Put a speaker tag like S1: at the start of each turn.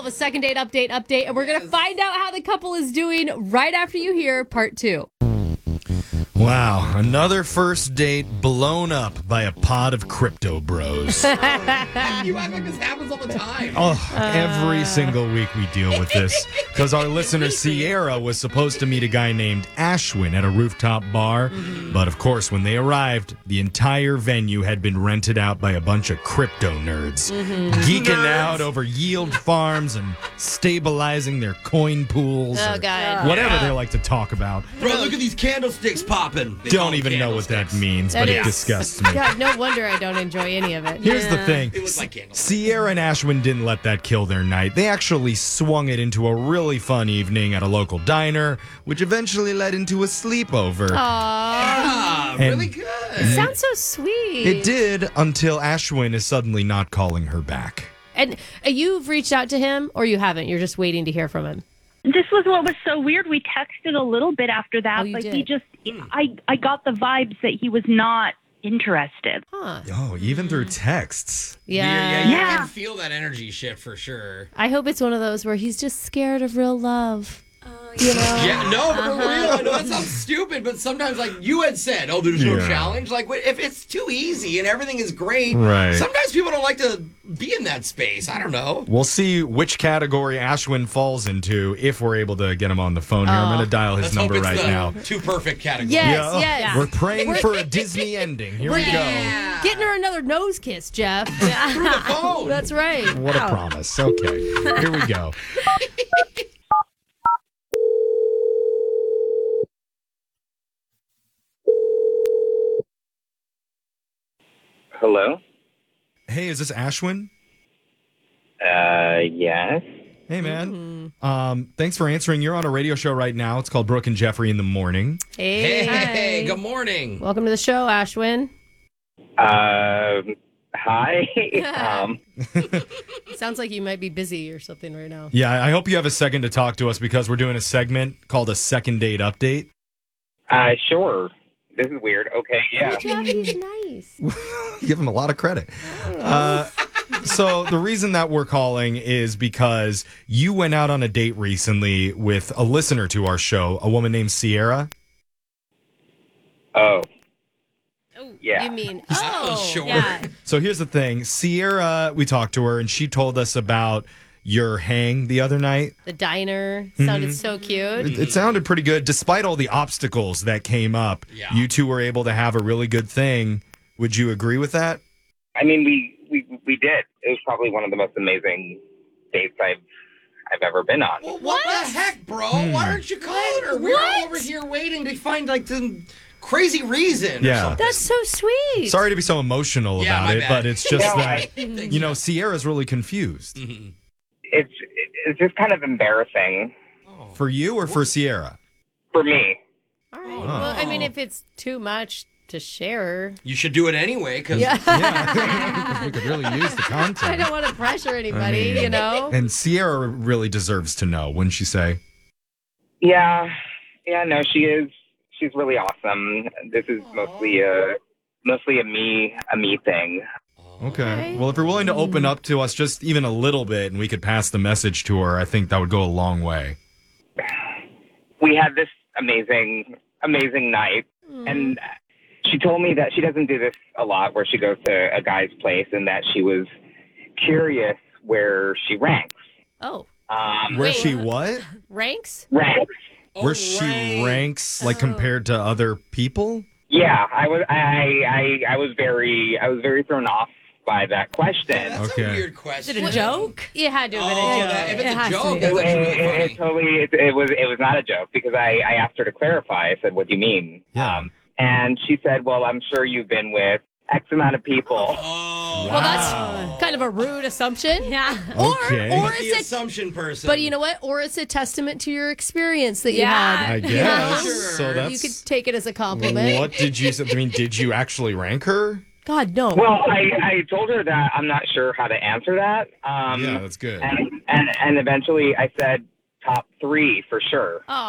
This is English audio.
S1: a second date update, and we're going to find out how the couple is doing right after you hear part 2.
S2: Wow, another first date blown up by a pod of crypto bros.
S3: You act like this happens all the time.
S2: Oh, every single week we deal with this. Because our listener Sierra was supposed to meet a guy named Ashwin at a rooftop bar. But of course, when they arrived, the entire venue had been rented out by a bunch of crypto nerds. Geeking out over yield farms and stabilizing their coin pools.
S1: Oh,
S2: or
S1: God.
S2: whatever they like to talk about.
S3: Bro, look at these candlesticks popping. They call
S2: Don't
S3: them
S2: even know what that
S3: candlesticks.
S2: means,
S1: That
S2: but it
S1: is-
S2: disgusts me.
S1: God, no wonder I don't enjoy any of it.
S2: Here's the thing.
S3: It was like candlesticks.
S2: Sierra and Ashwin didn't let that kill their night. They actually swung it into a really fun evening at a local diner, which eventually led into a sleepover.
S3: Ah,
S2: And-
S3: really good.
S1: Sounds so sweet.
S2: It did until Ashwin is suddenly not calling her back.
S1: And you've reached out to him, or you haven't? You're just waiting to hear from him.
S4: This was what was so weird. We texted a little bit after that,
S1: Oh, you
S4: but
S1: did?
S4: he just, I got the vibes that he was not interested.
S1: Huh.
S2: Oh, even through texts.
S1: Yeah.
S3: You
S4: Yeah.
S3: can feel that energy shift for sure.
S1: I hope it's one of those where he's just scared of real love. You know?
S3: Yeah, no, for real. I know that sounds stupid, but sometimes, like you had said, there's no
S2: Yeah.
S3: challenge. Like, if it's too easy and everything is great,
S2: Right.
S3: sometimes people don't like to be in that space. I don't know.
S2: We'll see which category Ashwin falls into if we're able to get him on the phone here. I'm going to dial his
S3: Let's
S2: number
S3: hope it's
S2: right
S3: the
S2: now.
S3: too perfect category.
S1: Yes, yes.
S2: We're praying for a Disney ending. Here we go.
S1: Getting her another nose kiss, Jeff.
S3: Through the phone.
S1: That's right.
S2: What a promise. Okay, here we go.
S5: Hello?
S2: Hey, is this Ashwin?
S5: Yes.
S2: Hey, man. Thanks for answering. You're on a radio show right now. It's called Brooke and Jeffrey in the Morning.
S3: Hey, good morning.
S1: Welcome to the show, Ashwin.
S5: Hi.
S1: Sounds like you might be busy or something right now.
S2: Yeah, I hope you have a second to talk to us because we're doing a segment called a second date update.
S5: Sure. This is weird. Okay, yeah.
S1: Jeff, he's nice.
S2: Give him a lot of credit. So the reason that we're calling is because you went out on a date recently with a listener to our show, a woman named Sierra.
S5: Oh,
S1: Oh,
S5: Yeah.
S1: You mean,
S3: Sure.
S1: yeah.
S2: So here's the thing. Sierra, we talked to her and she told us about your hang the other night.
S1: The diner sounded so cute.
S2: It sounded pretty good. Despite all the obstacles that came up,
S3: Yeah.
S2: you two were able to have a really good thing. Would you agree with that?
S5: I mean, we did. It was probably one of the most amazing dates I've ever been on.
S3: Well, what the heck, bro? Why aren't you calling her? We're all over here waiting to find like some crazy reason or
S2: Yeah.
S3: something.
S1: That's so sweet.
S2: Sorry to be so emotional
S3: Yeah,
S2: about
S3: my
S2: it,
S3: bad.
S2: but it's just
S5: No,
S2: that, you know, Sierra's really confused.
S5: It's just kind of embarrassing
S2: For you or for Sierra?
S5: for me.
S1: All right. Well, I mean, if it's too much to share,
S3: You should do it anyway, because
S2: Yeah. We could really use the content.
S1: I don't want to pressure anybody,
S2: I mean-
S1: you know?
S2: And Sierra really deserves to know, wouldn't she say?
S5: Yeah, no, she is. She's really awesome. This is mostly a me thing.
S2: Okay. Well, if you're willing to open up to us just even a little bit and we could pass the message to her, I think that would go a long way.
S5: We had this amazing night, and she told me that she doesn't do this a lot, where she goes to a guy's place, and that she was curious where she ranks.
S1: Oh,
S2: Where
S1: Wait.
S2: she what?
S1: ranks?
S5: Ranks.
S2: Where she ranks like compared to other people?
S5: Yeah, I was very thrown off by that question.
S3: that's
S2: Okay.
S3: a weird question.
S1: Is it a joke? It had to have been
S3: Oh,
S1: a joke.
S3: if it's
S1: It
S3: a
S1: has to
S3: joke,
S1: be.
S3: that's actually really
S5: It
S3: funny.
S5: totally it was not a joke, because I asked her to clarify. I said, "What do you mean?"
S2: Yeah.
S5: And she said, "Well, I'm sure you've been with X amount of people."
S3: Oh,
S1: Well, that's kind of a rude assumption. Yeah.
S2: Okay.
S1: Or
S3: the
S1: it's a,
S3: assumption person.
S1: but you know what? Or it's a testament to your experience that you
S2: I
S1: had.
S2: guess.
S3: Sure.
S2: So that's...
S1: You could take it as a compliment.
S2: What did you say? I mean, did you actually rank her?
S1: God, no.
S5: Well, I told her that I'm not sure how to answer that.
S2: Yeah, that's good.
S5: And eventually I said top 3 for sure.